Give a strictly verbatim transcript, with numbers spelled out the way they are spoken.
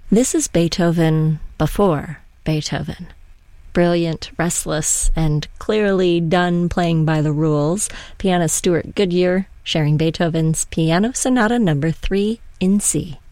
This is Beethoven before Beethoven. Brilliant, restless, and clearly done playing by the rules, pianist Stuart Goodyear sharing Beethoven's Piano Sonata Number three in C.